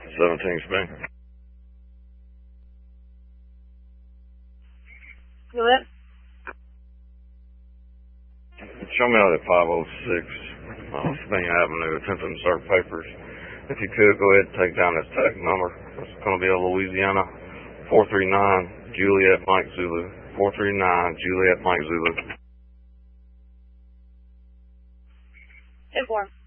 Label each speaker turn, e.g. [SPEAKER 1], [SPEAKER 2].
[SPEAKER 1] 17 Spring.
[SPEAKER 2] Go ahead.
[SPEAKER 1] Show me out at 506 Spain Avenue, attempting to serve papers. If you could, go ahead and take down this tag number. It's going to be a Louisiana 439 Juliet Mike Zulu. 439 Juliet Mike Zulu.
[SPEAKER 2] 10-4.